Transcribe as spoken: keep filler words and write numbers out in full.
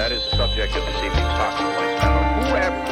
That is the subject of this evening's talking points. Whoever